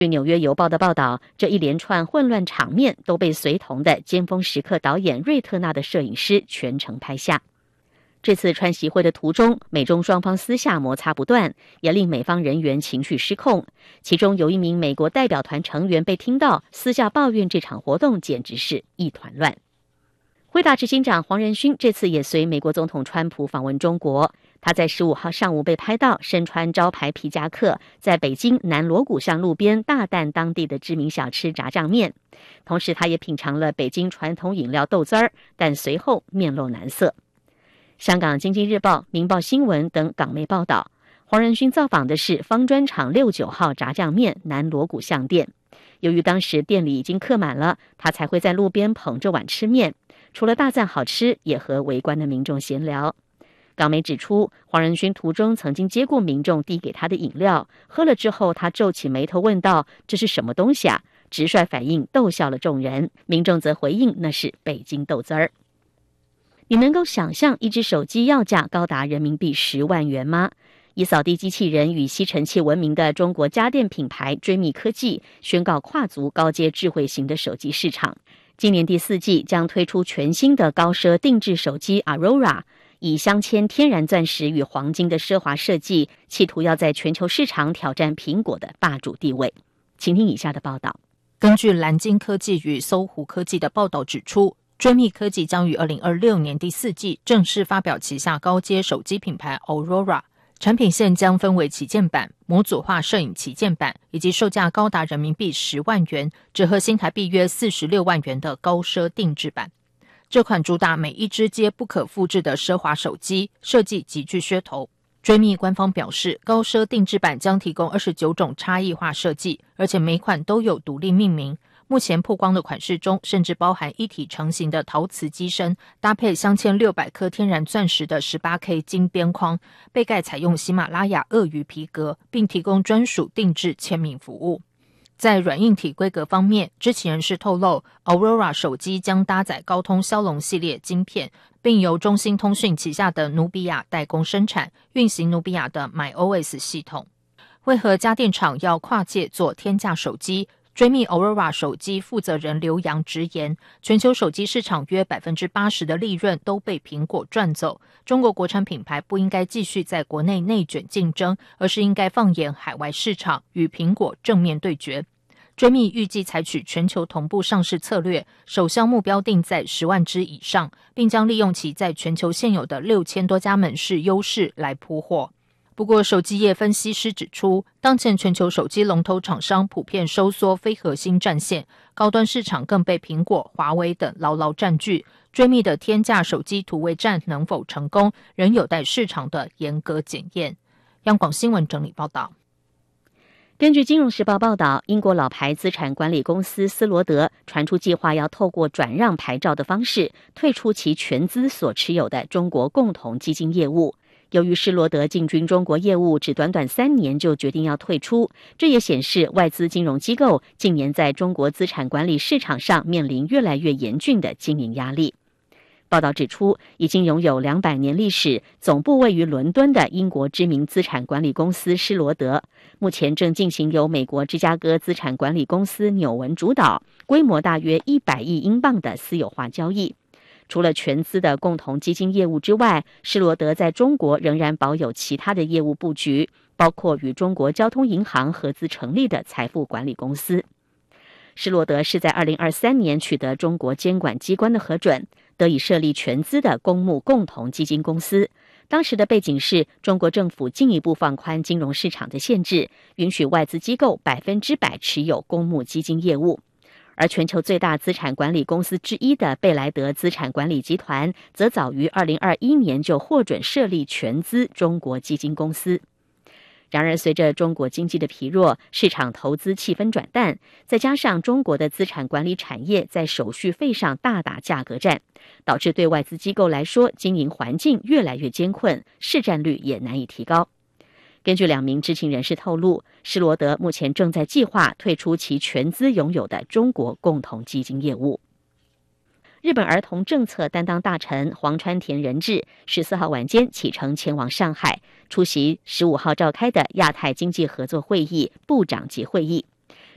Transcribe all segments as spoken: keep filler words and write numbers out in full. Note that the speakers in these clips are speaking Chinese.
据纽约邮报的报道，这一连串混乱场面都被随同的尖峰时刻导演瑞特纳的摄影师全程拍下。这次川习会的途中，美中双方私下摩擦不断，也令美方人员情绪失控。其中有一名美国代表团成员被听到私下抱怨这场活动简直是一团乱。辉达执行长黄仁勋这次也随美国总统川普访问中国。他在十五号上午被拍到身穿招牌皮夹克，在北京南锣鼓巷路边大啖当地的知名小吃炸酱面，同时他也品尝了北京传统饮料豆汁儿，但随后面露难色。香港经济日报、明报新闻等港媒报道，黄仁勋造访的是方砖厂六九号炸酱面南锣鼓巷店。由于当时店里已经客满了，他才会在路边捧着碗吃面，除了大赞好吃，也和围观的民众闲聊。港媒指出，黄仁勋途中曾经接过民众递给他的饮料，喝了之后，他皱起眉头问道：“这是什么东西啊？”直率反应逗笑了众人，民众则回应那是北京豆汁儿。你能够想象一只手机要价高达人民币十万元吗？以扫地机器人与吸尘器闻名的中国家电品牌追觅科技宣告跨足高阶智慧型的手机市场，今年第四季将推出全新的高奢定制手机 Aurora， 以镶嵌天然钻石与黄金的奢华设计，企图要在全球市场挑战苹果的霸主地位。请听以下的报道。 根据蓝鲸科技与搜狐科技的报道指出，追觅科技将于二零二六年第四季正式发表旗下高阶手机品牌 Aurora， 产品线将分为旗舰版、模组化摄影旗舰版，以及售价高达人民币十万元，折合新台币约四十六万元的高奢定制版。这款主打每一支皆不可复制的奢华手机，设计极具噱头。追觅官方表示，高奢定制版将提供二十九种差异化设计，而且每款都有独立命名。目前曝光的款式中，甚至包含一体成型的陶瓷机身，搭配镶嵌六百颗天然钻石的 十八K 金边框，背盖采用喜马拉雅鳄鱼皮革，并提供专属定制签名服务。在软硬体规格方面，知情人士透露 Aurora 手机将搭载高通骁龙系列晶片，并由中兴通讯旗下的努比亚代工生产，运行努比亚的 MyOS 系统。为何家电厂要跨界做天价手机？追觅 Aurora 手机负责人刘洋直言，全球手机市场约 百分之八十 的利润都被苹果赚走，中国国产品牌不应该继续在国内内卷竞争，而是应该放眼海外市场，与苹果正面对决。追觅预计采取全球同步上市策略，首销目标定在十万只以上，并将利用其在全球现有的六千多家门市优势来铺货。不过，手机业分析师指出，当前全球手机龙头厂商普遍收缩非核心战线，高端市场更被苹果、华为等牢牢占据。追觅的天价手机突围战能否成功，仍有待市场的严格检验。央广新闻整理报道。 根据《金融时报》报道，英国老牌资产管理公司斯罗德传出计划要透过转让牌照的方式退出其全资所持有的中国共同基金业务。由于施罗德进军中国业务只短短三年就决定要退出，这也显示外资金融机构近年在中国资产管理市场上面临越来越严峻的经营压力。报道指出，已经拥有两百年历史、总部位于伦敦的英国知名资产管理公司施罗德，目前正进行由美国芝加哥资产管理公司纽文主导、规模大约一百亿英镑的私有化交易。除了全资的共同基金业务之外，施罗德在中国仍然保有其他的业务布局，包括与中国交通银行合资成立的财富管理公司。施罗德是在二零二三年取得中国监管机关的核准，得以设立全资的公募共同基金公司。当时的背景是中国政府进一步放宽金融市场的限制，允许外资机构百分之百持有公募基金业务。而全球最大资产管理公司之一的贝莱德资产管理集团，则早于二零二一年就获准设立全资中国基金公司。然而，随着中国经济的疲弱，市场投资气氛转淡，再加上中国的资产管理产业在手续费上大打价格战，导致对外资机构来说，经营环境越来越艰困，市占率也难以提高。根据两名知情人士透露，施罗德目前正在计划退出其全资拥有的中国共同基金业务。日本儿童政策担当大臣黄川田仁志十四号晚间启程前往上海，出席十五号召开的亚太经济合作会议部长级会议。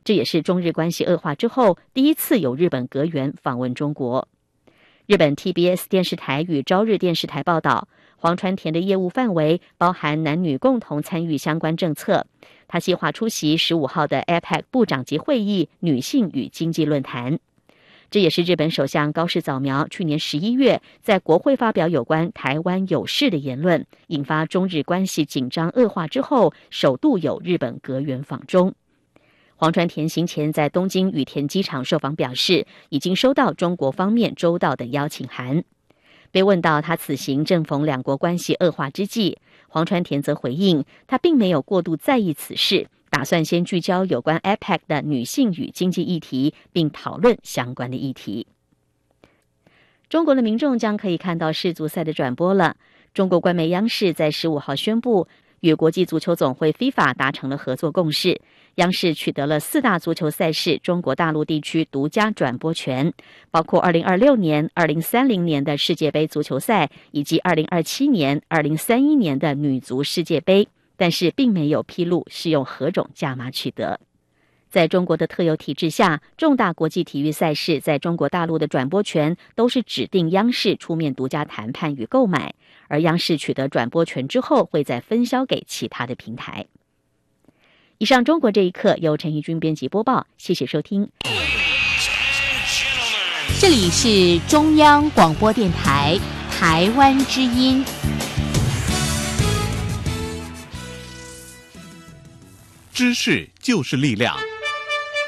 这也是中日关系恶化之后第一次有日本阁员访问中国。日本 T B S 电视台与朝日电视台报道，黄川田的业务范围包含男女共同参与相关政策。他计划出席十五号的 A P E C 部长级会议女性与经济论坛。这也是日本首相高市早苗去年十一月在国会发表有关台湾有事的言论，引发中日关系紧张恶化之后，首度有日本阁员访中。黄川田行前在东京羽田机场受访表示，已经收到中国方面周到的邀请函。被问到他此行正逢两国关系恶化之际，黄川田则回应，他并没有过度在意此事，打算先聚焦有关 A P E C 的女性与经济议题，并讨论相关的议题。中国的民众将可以看到世足赛的转播了。中国官媒央视在十五号宣布，与国际足球总会 FIFA 达成了合作共识，央视取得了四大足球赛事中国大陆地区独家转播权，包括二零二六年、二零三零年的世界杯足球赛，以及二零二七年、二零三一年的女足世界杯，但是并没有披露是用何种价码取得。在中国的特有体制下，重大国际体育赛事在中国大陆的转播权都是指定央视出面独家谈判与购买，而央视取得转播权之后，会再分销给其他的平台。以上中国这一刻由陈怡君编辑播报，谢谢收听。 这里是中央广播电台台湾之音。 知识就是力量。